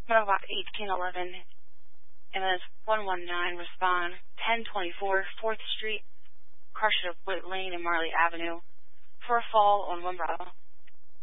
Bravo 1811, MS 119, respond 1024 4th Street, Carshot Whit Lane and Marley Avenue, for a fall on 1 Bravo.